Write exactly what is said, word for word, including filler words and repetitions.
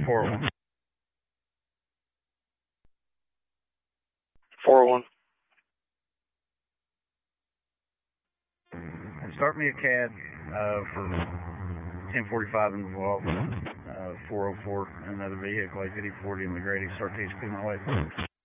four oh one. four oh one. Start me a C A D uh, for ten forty-five involved, uh, four oh four, another vehicle, A fifty forty in the Grady. Start T H P my way.